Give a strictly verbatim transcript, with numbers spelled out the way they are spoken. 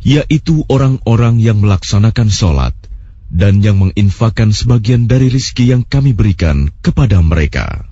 yaitu orang-orang yang melaksanakan sholat dan yang menginfakkan sebagian dari rizki yang kami berikan kepada mereka.